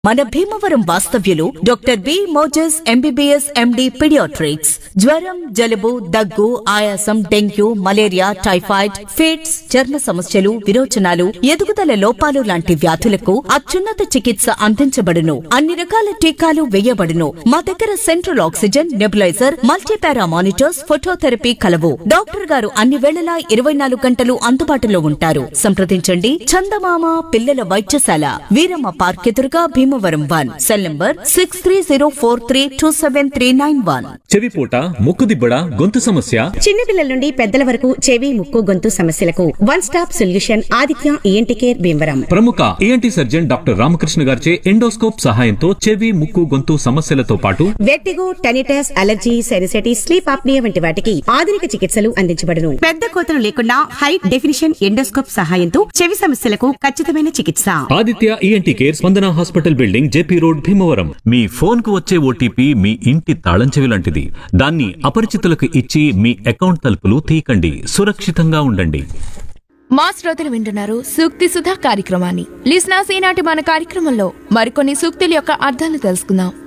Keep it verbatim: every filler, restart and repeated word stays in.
మన భీమవరం వాస్తవ్యులు doctor B Moses MBBS MD paediatrics. జ్వరం, జలుబు, దగ్గు, ఆయాసం, డెంగ్యూ, మలేరియా, టైఫాయిడ్, ఫిట్స్, చర్మ సమస్యలు, విరోచనాలు, ఎదుగుదల లోపాలు లాంటి వ్యాధులకు అత్యున్నత చికిత్స అందించబడును. అన్ని రకాల టీకాలు వేయబడును. మా దగ్గర central oxygen, nebuliser, multipara monitors, phototherapy కలవు. డాక్టర్ గారు అన్ని వేళలా ఇరవై నాలుగు గంటలు అందుబాటులో ఉంటారు. సంప్రదించండి. చందమామ పిల్లల వైద్యశాల, వీరమ్మ పార్క్ ఎదురుగా, Bhimavaram one. Cell number six three zero four three two seven three nine one. చెవిపోట, ముక్కుదిబ్బడ, గొంతు సమస్య, చిన్నపిల్లల నుండి పెద్దల వరకు చెవి, ముక్కు, గొంతు సమస్యలకు one stop solution Aditya ENT care Bhimavaram. ప్రముఖ ఈఎన్టీ సర్జన్ డాక్టర్ రామకృష్ణ గారిచే ఎండోస్కోప్ సహాయంతో చెవి, ముక్కు, గొంతు సమస్యలతో పాటు vertigo, tinnitus, allergy, సెరిసెటిస్, sleep apnoea వంటి వాటికి ఆధునిక చికిత్సలు అందించబడును. పెద్ద కోతలు లేకుండా హై డెఫినిషన్ ఎండోస్కోప్ సహాయంతో చెవి సమస్యలకు ఖచ్చితమైన చికిత్స. ఆదిత్య ఈఎన్టీ కేర్, స్పందన hospital building, JP road, Bhimavaram. మీ ఫోన్ కు వచ్చే ఓటీపీ మీ ఇంటి తాళం చెవి లాంటిది. దాన్ని అపరిచితులకు ఇచ్చి మీ అకౌంట్ తలుపులు తీయకండి. సురక్షితంగా ఉండండి. మా శ్రోతలు వింటున్నారు సూక్తి సుధా కార్యక్రమాన్ని. లిసనర్స్, ఈనాటి మన కార్యక్రమంలో మరికొన్ని సూక్తుల యొక్క అర్థాలు తెలుసుకుందాం.